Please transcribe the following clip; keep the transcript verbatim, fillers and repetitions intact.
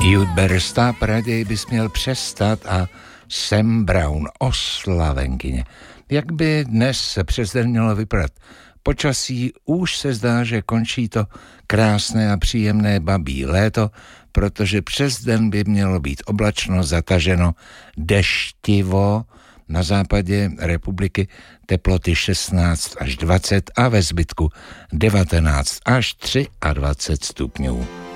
You'd better stop, raději bys měl přestat a Sam Brown, oslavenkyně. Jak by dnes se přes den mělo vypadat? Počasí už se zdá, že končí to krásné a příjemné babí léto, protože přes den by mělo být oblačno, zataženo, deštivo, na západě republiky teploty šestnáct až dvacet a ve zbytku devatenáct až dvacet tři stupňů.